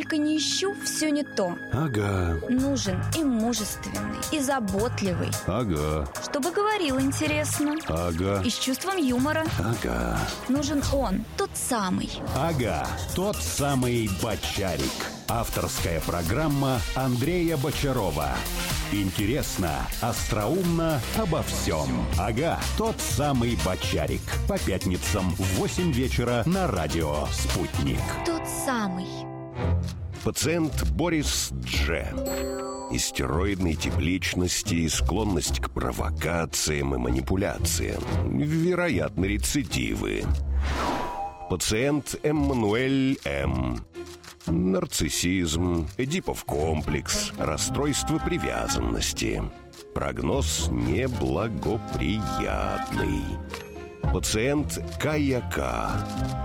только не ищу, все не то. Ага. Нужен и мужественный, и заботливый. Ага. Чтобы говорил интересно. Ага. И с чувством юмора. Ага. Нужен он, тот самый. Ага, тот самый Бочарик. Авторская программа Андрея Бочарова. Интересно, остроумно, обо всем. Ага, тот самый Бочарик. По пятницам в 8 вечера на радио «Спутник». Тот самый. Пациент Борис Дж. Истероидной тип личности, склонность к провокациям и манипуляциям. Вероятно, рецидивы. Пациент Эммануэль М. Нарциссизм, Эдипов комплекс, расстройство привязанности. Прогноз неблагоприятный. Пациент Каяка.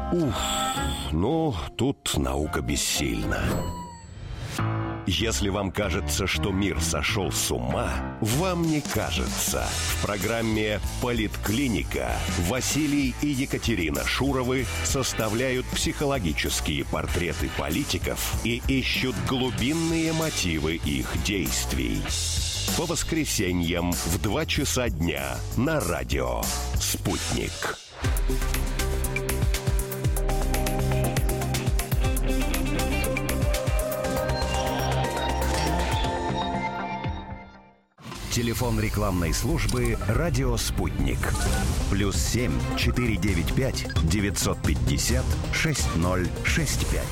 Тут наука бессильна. Если вам кажется, что мир сошел с ума, вам не кажется. В программе «Политклиника» Василий и Екатерина Шуровы составляют психологические портреты политиков и ищут глубинные мотивы их действий. По воскресеньям в 2 часа дня на радио «Спутник». Телефон рекламной службы «Радио Спутник». +7 495 950 6065.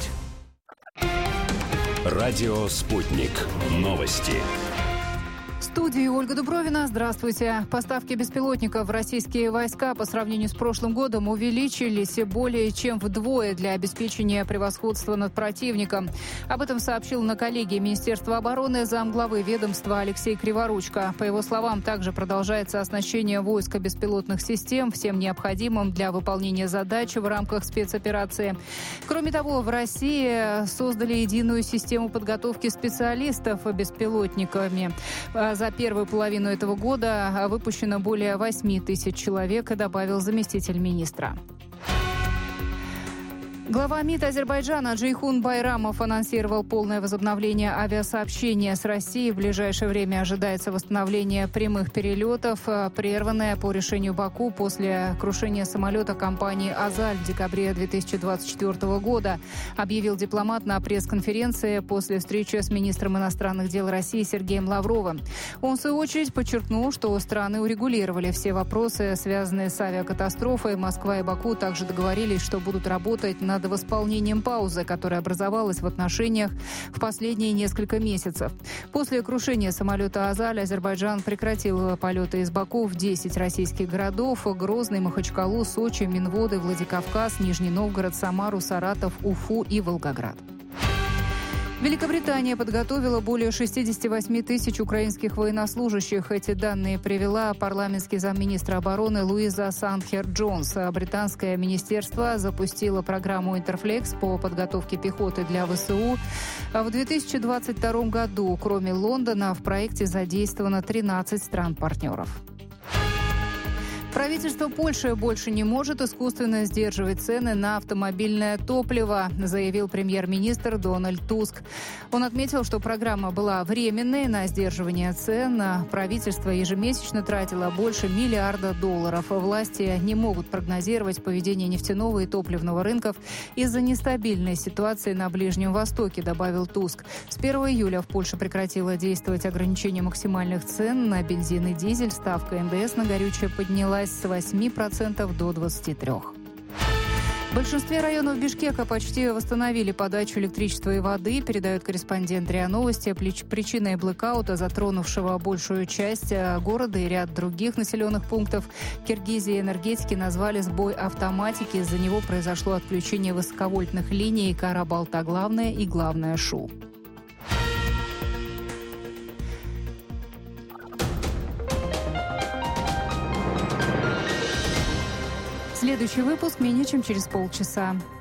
Радио «Спутник». Новости. В студии Ольга Дубровина. Здравствуйте. Поставки беспилотников в российские войска по сравнению с прошлым годом увеличились более чем вдвое для обеспечения превосходства над противником. Об этом сообщил на коллегии Министерства обороны замглавы ведомства Алексей Криворучко. По его словам, также продолжается оснащение войска беспилотных систем всем необходимым для выполнения задач в рамках спецоперации. Кроме того, в России создали единую систему подготовки специалистов беспилотниками. За первую половину этого года выпущено более 8 тысяч человек, добавил заместитель министра. Глава МИД Азербайджана Джейхун Байрамов анонсировал полное возобновление авиасообщения с Россией. В ближайшее время ожидается восстановление прямых перелетов, прерванное по решению Баку после крушения самолета компании «Азаль» в декабре 2024 года, объявил дипломат на пресс-конференции после встречи с министром иностранных дел России Сергеем Лавровым. Он, в свою очередь, подчеркнул, что страны урегулировали все вопросы, связанные с авиакатастрофой. Москва и Баку также договорились, что будут работать над восполнением паузы, которая образовалась в отношениях в последние несколько месяцев. После крушения самолета «Азаль» Азербайджан прекратил полеты из Баку в 10 российских городов: Грозный, Махачкалу, Сочи, Минводы, Владикавказ, Нижний Новгород, Самару, Саратов, Уфу и Волгоград. Великобритания подготовила более 68 тысяч украинских военнослужащих. Эти данные привела парламентский замминистра обороны Луиза Сандхер-Джонс. Британское министерство запустило программу «Интерфлекс» по подготовке пехоты для ВСУ. В 2022 году, кроме Лондона, в проекте задействовано 13 стран-партнеров. Правительство Польши больше не может искусственно сдерживать цены на автомобильное топливо, заявил премьер-министр Дональд Туск. Он отметил, что программа была временной на сдерживание цен. Правительство ежемесячно тратило больше $1 миллиарда. Власти не могут прогнозировать поведение нефтяного и топливного рынков из-за нестабильной ситуации на Ближнем Востоке, добавил Туск. С 1 июля в Польше прекратило действовать ограничение максимальных цен на бензин и дизель. Ставка НДС на горючее поднялась с 8% до 23%. В большинстве районов Бишкека почти восстановили подачу электричества и воды, передает корреспондент РИА Новости. Причиной блэкаута, затронувшего большую часть города и ряд других населенных пунктов, Киргизии энергетики назвали сбой автоматики. Из-за него произошло отключение высоковольтных линий Кара-Балта главная и главная Шу. Следующий выпуск менее чем через полчаса.